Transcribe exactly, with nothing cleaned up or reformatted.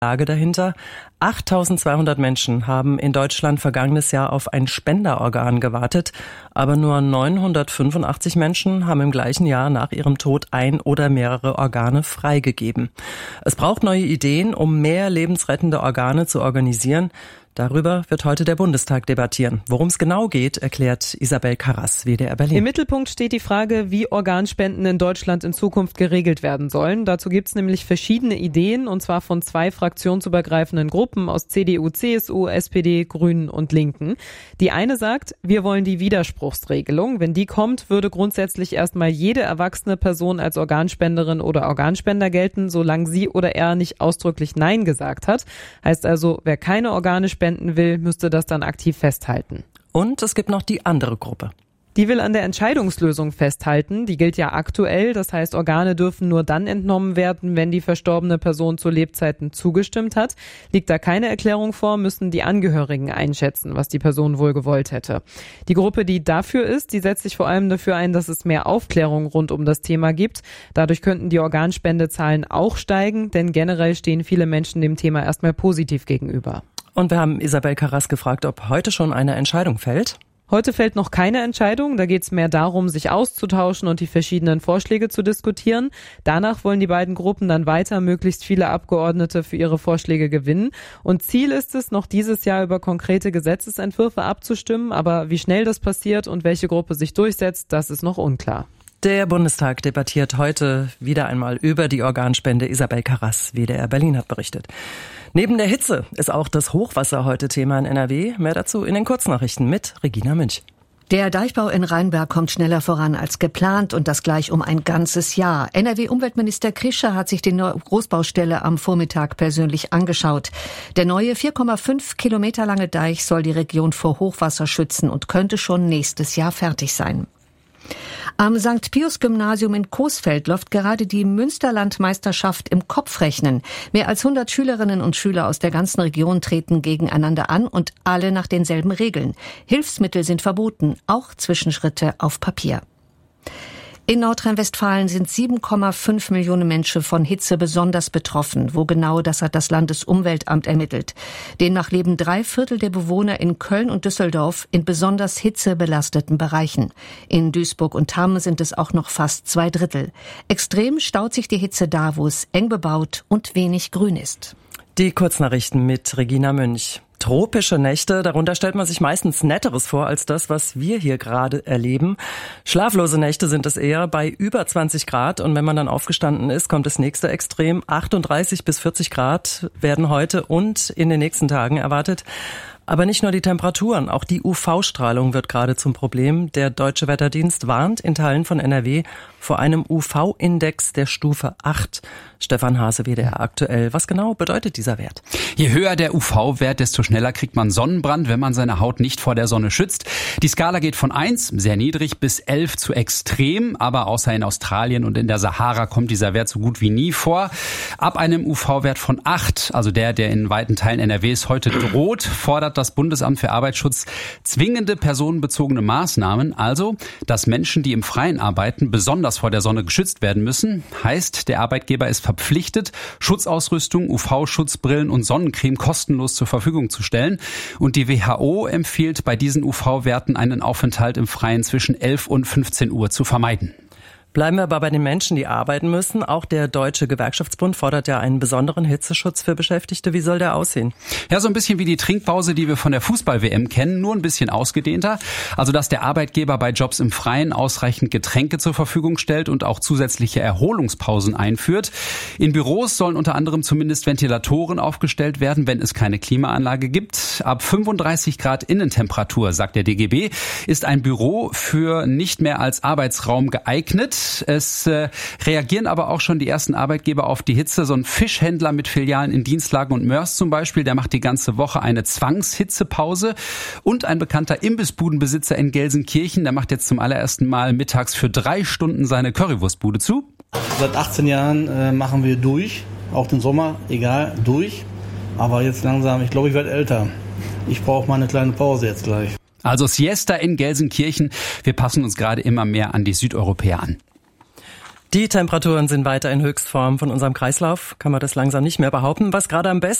Lage dahinter. achttausendzweihundert Menschen haben in Deutschland vergangenes Jahr auf ein Spenderorgan gewartet, aber nur neunhundertfünfundachtzig Menschen haben im gleichen Jahr nach ihrem Tod ein oder mehrere Organe freigegeben. Es braucht neue Ideen, um mehr lebensrettende Organe zu organisieren. Darüber wird heute der Bundestag debattieren. Worum es genau geht, erklärt Isabel Karras, W D R Berlin. Im Mittelpunkt steht die Frage, wie Organspenden in Deutschland in Zukunft geregelt werden sollen. Dazu gibt es nämlich verschiedene Ideen, und zwar von zwei fraktionsübergreifenden Gruppen aus C D U, C S U, S P D, Grünen und Linken. Die eine sagt, wir wollen die Widerspruchsregelung. Wenn die kommt, würde grundsätzlich erstmal jede erwachsene Person als Organspenderin oder Organspender gelten, solange sie oder er nicht ausdrücklich Nein gesagt hat. Heißt also, wer keine Organe spenden will, müsste das dann aktiv festhalten. Und es gibt noch die andere Gruppe. Die will an der Entscheidungslösung festhalten. Die gilt ja aktuell. Das heißt, Organe dürfen nur dann entnommen werden, wenn die verstorbene Person zu Lebzeiten zugestimmt hat. Liegt da keine Erklärung vor, müssen die Angehörigen einschätzen, was die Person wohl gewollt hätte. Die Gruppe, die dafür ist, die setzt sich vor allem dafür ein, dass es mehr Aufklärung rund um das Thema gibt. Dadurch könnten die Organspendezahlen auch steigen, denn generell stehen viele Menschen dem Thema erstmal positiv gegenüber. Und wir haben Isabel Karras gefragt, ob heute schon eine Entscheidung fällt. Heute fällt noch keine Entscheidung. Da geht es mehr darum, sich auszutauschen und die verschiedenen Vorschläge zu diskutieren. Danach wollen die beiden Gruppen dann weiter möglichst viele Abgeordnete für ihre Vorschläge gewinnen. Und Ziel ist es, noch dieses Jahr über konkrete Gesetzesentwürfe abzustimmen. Aber wie schnell das passiert und welche Gruppe sich durchsetzt, das ist noch unklar. Der Bundestag debattiert heute wieder einmal über die Organspende. Isabel Karras, W D R Berlin, hat berichtet. Neben der Hitze ist auch das Hochwasser heute Thema in N R W. Mehr dazu in den Kurznachrichten mit Regina Münch. Der Deichbau in Rheinberg kommt schneller voran als geplant und das gleich um ein ganzes Jahr. N R W-Umweltminister Krischer hat sich die neue Großbaustelle am Vormittag persönlich angeschaut. Der neue vier Komma fünf Kilometer lange Deich soll die Region vor Hochwasser schützen und könnte schon nächstes Jahr fertig sein. Am Sankt Pius Gymnasium in Coesfeld läuft gerade die Münsterlandmeisterschaft im Kopfrechnen. Mehr als hundert Schülerinnen und Schüler aus der ganzen Region treten gegeneinander an und alle nach denselben Regeln. Hilfsmittel sind verboten, auch Zwischenschritte auf Papier. In Nordrhein-Westfalen sind sieben Komma fünf Millionen Menschen von Hitze besonders betroffen. Wo genau, das hat das Landesumweltamt ermittelt. Demnach leben drei Viertel der Bewohner in Köln und Düsseldorf in besonders hitzebelasteten Bereichen. In Duisburg und Hamm sind es auch noch fast zwei Drittel. Extrem staut sich die Hitze da, wo es eng bebaut und wenig grün ist. Die Kurznachrichten mit Regina Münch. Tropische Nächte, darunter stellt man sich meistens Netteres vor als das, was wir hier gerade erleben. Schlaflose Nächte sind es eher bei über zwanzig Grad und wenn man dann aufgestanden ist, kommt das nächste Extrem. achtunddreißig bis vierzig Grad werden heute und in den nächsten Tagen erwartet. Aber nicht nur die Temperaturen, auch die U V-Strahlung wird gerade zum Problem. Der Deutsche Wetterdienst warnt in Teilen von N R W vor einem U V-Index der Stufe acht. Stefan Hase, W D R aktuell. Was genau bedeutet dieser Wert? Je höher der U V-Wert, desto schneller kriegt man Sonnenbrand, wenn man seine Haut nicht vor der Sonne schützt. Die Skala geht von eins, sehr niedrig, bis elf zu extrem. Aber außer in Australien und in der Sahara kommt dieser Wert so gut wie nie vor. Ab einem U V-Wert von acht, also der, der in weiten Teilen N R Ws heute droht, fordert das Bundesamt für Arbeitsschutz zwingende personenbezogene Maßnahmen. Also, dass Menschen, die im Freien arbeiten, besonders vor der Sonne geschützt werden müssen. Heißt, der Arbeitgeber ist verpflichtet, Schutzausrüstung, U V-Schutzbrillen und Sonnencreme kostenlos zur Verfügung zu stellen. Und die W H O empfiehlt bei diesen U V-Werten einen Aufenthalt im Freien zwischen elf und fünfzehn Uhr zu vermeiden. Bleiben wir aber bei den Menschen, die arbeiten müssen. Auch der Deutsche Gewerkschaftsbund fordert ja einen besonderen Hitzeschutz für Beschäftigte. Wie soll der aussehen? Ja, so ein bisschen wie die Trinkpause, die wir von der Fußball-W M kennen, nur ein bisschen ausgedehnter. Also, dass der Arbeitgeber bei Jobs im Freien ausreichend Getränke zur Verfügung stellt und auch zusätzliche Erholungspausen einführt. In Büros sollen unter anderem zumindest Ventilatoren aufgestellt werden, wenn es keine Klimaanlage gibt. Ab fünfunddreißig Grad Innentemperatur, sagt der D G B, ist ein Büro für nicht mehr als Arbeitsraum geeignet. Es äh, reagieren aber auch schon die ersten Arbeitgeber auf die Hitze. So ein Fischhändler mit Filialen in Dienstlagen und Mörs zum Beispiel, der macht die ganze Woche eine Zwangshitzepause. Und ein bekannter Imbissbudenbesitzer in Gelsenkirchen, der macht jetzt zum allerersten Mal mittags für drei Stunden seine Currywurstbude zu. Seit achtzehn Jahren äh, machen wir durch, auch den Sommer, egal, durch. Aber jetzt langsam, ich glaube, ich werde älter. Ich brauche mal eine kleine Pause jetzt gleich. Also Siesta in Gelsenkirchen. Wir passen uns gerade immer mehr an die Südeuropäer an. Die Temperaturen sind weiter in Höchstform. Von unserem Kreislauf kann man das langsam nicht mehr behaupten. Was gerade am besten